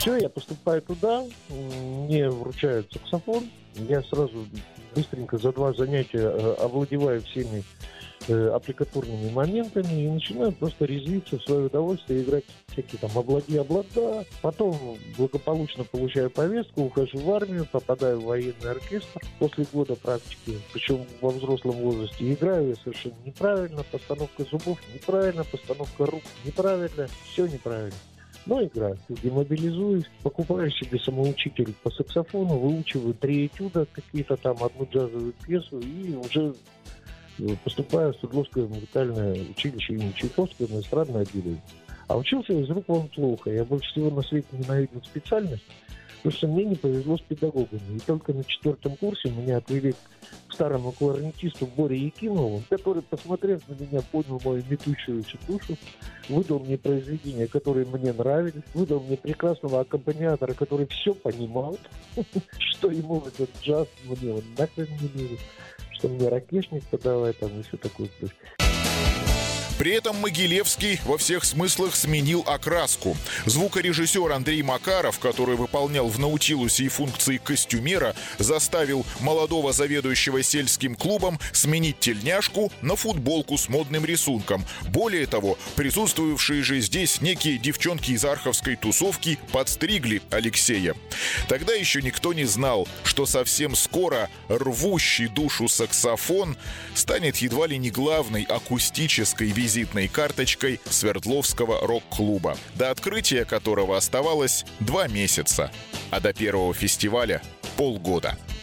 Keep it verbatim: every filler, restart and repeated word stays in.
Все, я поступаю туда, мне вручают саксофон, я сразу быстренько за два занятия овладеваю всеми аппликатурными моментами и начинаю просто резвиться в свое удовольствие, играть всякие там облади-облада. Потом благополучно получаю повестку, ухожу в армию, попадаю в военный оркестр после года практики, причем во взрослом возрасте. Играю я совершенно неправильно, постановка зубов неправильно, постановка рук неправильно, все неправильно. Но играю, демобилизуюсь, покупаю себе самоучитель по саксофону, выучиваю три этюда, какие-то там, одну джазовую пьесу и уже поступаю в Свердловское музыкальное училище имени Чайковского на эстрадное отделение. А учился я из рук вон плохо. Я больше всего на свете ненавидел специальность, потому что мне не повезло с педагогами. И только на четвертом курсе меня отвели к старому кларнетисту Боре Якимову, который, посмотрев на меня, понял мою метущуюся душу, выдал мне произведения, которые мне нравились, выдал мне прекрасного аккомпаниатора, который все понимал, что ему этот джаз мне он нахрен не нужен, что мне ракешник подавай там и все такое. При этом Могилевский во всех смыслах сменил окраску. Звукорежиссер Андрей Макаров, который выполнял в Наутилусе и функции костюмера, заставил молодого заведующего сельским клубом сменить тельняшку на футболку с модным рисунком. Более того, присутствовавшие же здесь некие девчонки из арховской тусовки подстригли Алексея. Тогда еще никто не знал, что совсем скоро рвущий душу саксофон станет едва ли не главной акустической визитной визитной карточкой Свердловского рок-клуба, до открытия которого оставалось два месяца, а до первого фестиваля — полгода.